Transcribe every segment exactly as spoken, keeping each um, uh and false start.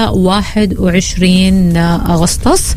إلى واحد وعشرين أغسطس.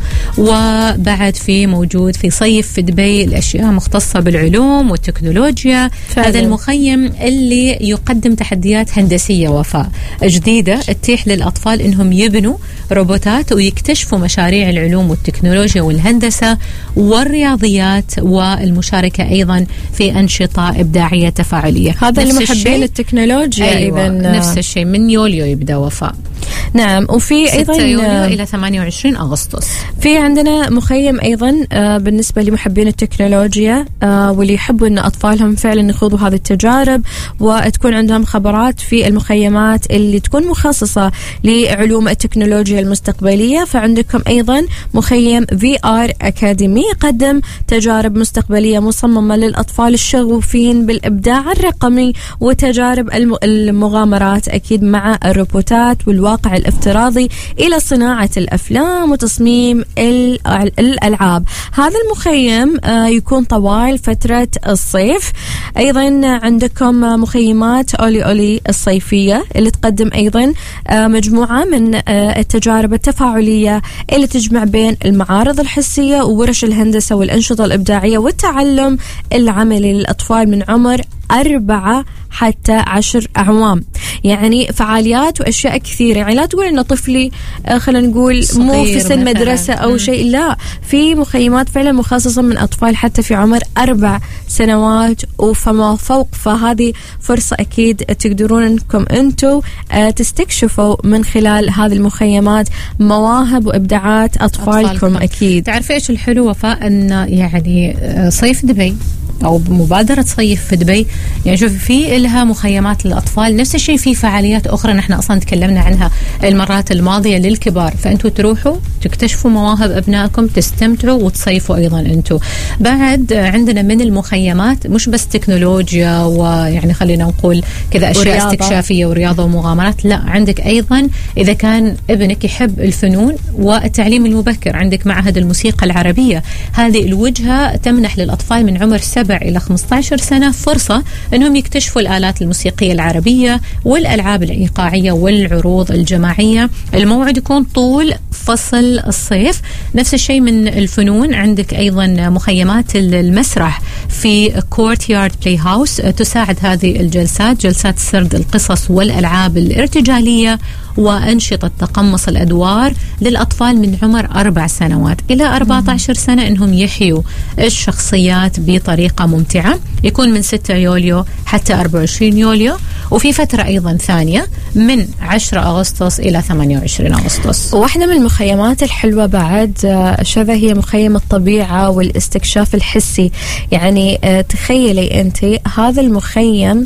وبعد في موجود في صيف في دبي الأشياء مختصة بالعلوم والتكنولوجيا. فعلا. هذا المخيم اللي يقدم تحديات هندسية وفاء جديدة تتيح للأطفال إنهم يبنوا روبوتات ويكتشفوا مشاريع العلوم والتكنولوجيا والهندسة والرياضيات، والمشاركة أيضا في أنشطة إبداعية تفاعلية. هذا المحبين التكنولوجيا. أيوة. إذن نفس الشيء من يوليو يبدأ وفاء. نعم. وفي أيضا يوليو إلى ثمانية وعشرين أغسطس في عندنا مخيم أيضا آه بالنسبة لمحبين التكنولوجيا آه واللي يحبوا أن أطفالهم فعلا يخوضوا هذه التجارب وتكون عندهم خبرات في المخيمات اللي تكون مخصصة لعلوم التكنولوجيا المستقبلية. فعندكم أيضا مخيم في آر أكاديمي يقدم تجارب مستقبلية مصممة للأطفال الشغوفين بالإبداع الرقمي وتجارب المغامرات أكيد مع الروبوتات والواقع الافتراضي إلى صناعة الأفلام وتصميم الألعاب. هذا المخيم يكون طوال فترة الصيف. أيضا عندكم مخيمات أولي أولي الصيفية اللي تقدم أيضا مجموعة من التجارب التفاعلية اللي تجمع بين المعارض الحسية وورش الهندسة والأنشطة الإبداعية والتعلم العملي للأطفال من عمر أربعة حتى عشر أعوام. يعني فعاليات وأشياء كثيرة. يعني لا تقول إنه طفلي خلينا نقول مو في سن مدرسة أو شيء، لا، في مخيمات فعلا مخصصة من أطفال حتى في عمر أربع سنوات وفما فوق. فهذه فرصة أكيد تقدرون أنكم أنتوا تستكشفوا من خلال هذه المخيمات مواهب وإبداعات أطفالكم, أطفالكم. أكيد. تعرف إيش الحلو وفاء؟ أن يعني صيف دبي أو مبادرة صيف في دبي يعني شوف في إلها مخيمات للأطفال، نفس الشيء في فعاليات أخرى نحن أصلا تكلمنا عنها المرات الماضية للكبار. فأنتوا تروحوا تكتشفوا مواهب أبنائكم، تستمتعوا وتصيفوا أيضا أنتوا. بعد عندنا من المخيمات مش بس تكنولوجيا ويعني خلينا نقول كذا أشياء ورياضة. استكشافية ورياضة ومغامرات، لا، عندك أيضا إذا كان ابنك يحب الفنون والتعليم المبكر عندك معهد الموسيقى العربية. هذه الوجهة تمنح للأطفال من عمر سبع إلى خمسة عشر سنة فرصة أنهم يكتشفوا الآلات الموسيقية العربية والألعاب الإيقاعية والعروض الجماعية. الموعد يكون طول فصل الصيف. نفس الشيء من الفنون عندك أيضا مخيمات المسرح في كورتيارد بلاي هاوس تساعد هذه الجلسات جلسات سرد القصص والألعاب الارتجالية وأنشطة تقمص الأدوار للأطفال من عمر أربع سنوات إلى أربعة عشر سنة إنهم يحيوا الشخصيات بطريقة ممتعة. يكون من ستة يوليو حتى أربعة وعشرين يوليو. وفي فترة أيضا ثانية من عشرة أغسطس إلى ثمانية وعشرين أغسطس. واحدة من المخيمات الحلوة بعد شذا هي مخيم الطبيعة والاستكشاف الحسي. يعني تخيلي أنت هذا المخيم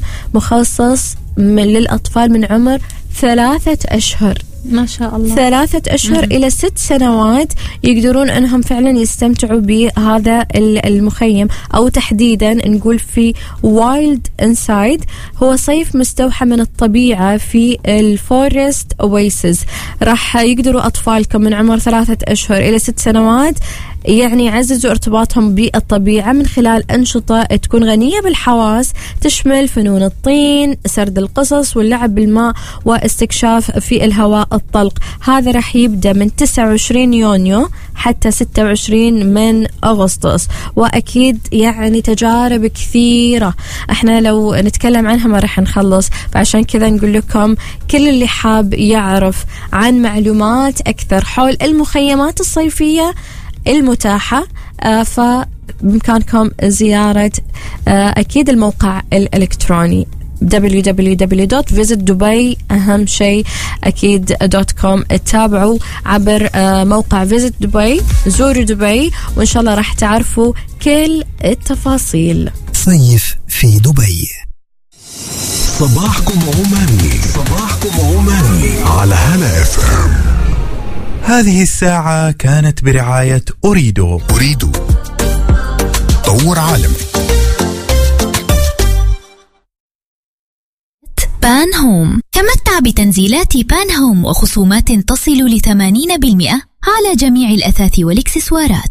مخصص من للأطفال من عمر ثلاثة أشهر ما شاء الله ثلاثة أشهر إلى ست سنوات يقدرون أنهم فعلا يستمتعوا بهذا المخيم. أو تحديدا نقول في وايلد انسايد، هو صيف مستوحى من الطبيعة في الفورست اويسز. راح يقدروا أطفالكم من عمر ثلاثة أشهر إلى ست سنوات يعني يعززوا ارتباطهم بالطبيعة من خلال أنشطة تكون غنية بالحواس تشمل فنون الطين، سرد القصص واللعب بالماء واستكشاف في الهواء الطلق. هذا راح يبدأ من تسعة وعشرين يونيو حتى ستة وعشرين من أغسطس. وأكيد يعني تجارب كثيرة احنا لو نتكلم عنها ما راح نخلص. فعشان كذا نقول لكم كل اللي حاب يعرف عن معلومات أكثر حول المخيمات الصيفية المتاحة آه فبإمكانكم زيارة آه أكيد الموقع الإلكتروني دبليو دبليو دبليو دوت فيزيت دبي. أهم شيء أكيد دوت كوم. تتابعوا عبر آه موقع فيزيت دبي، زوروا دبي وإن شاء الله راح تعرفوا كل التفاصيل. صيف في دبي. صباحكم عماني، صباحكم عماني على هلا اف ام. هذه الساعة كانت برعاية أريدو. أريدو طور عالمي. بان هوم. تمتع بتنزيلات بان هوم وخصومات تصل ل ثمانين بالمئة على جميع الأثاث والإكسسوارات.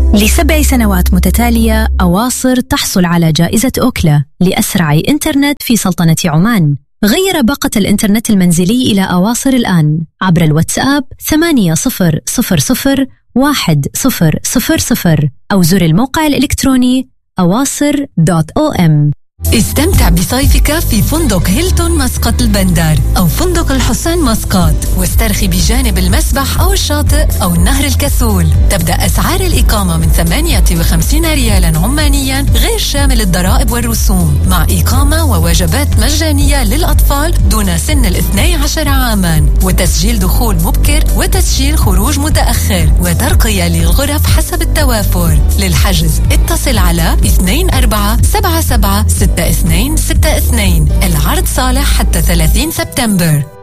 لسبع سنوات متتالية أواصر تحصل على جائزة أوكلا لأسرع إنترنت في سلطنة عمان. غير باقة الإنترنت المنزلي إلى أواصر الآن عبر الواتساب ثمانية صفر صفر صفر واحد صفر صفر صفر أو زر الموقع الإلكتروني أواصر دوت أو إم. استمتع بصيفك في فندق هيلتون مسقط البندر أو فندق الحسين مسقط، واسترخي بجانب المسبح أو الشاطئ أو النهر الكسول. تبدأ أسعار الإقامة من ثمانية وخمسين ريالا عمانيا غير شامل الضرائب والرسوم، مع إقامة ووجبات مجانية للأطفال دون سن الاثني عشر عاما، وتسجيل دخول مبكر وتسجيل خروج متأخر، وترقية للغرف حسب التوافر. للحجز اتصل على اثنين أربعة سبعة سبعة ستة اثنين ستة اثنين. العرض صالح حتى ثلاثين سبتمبر.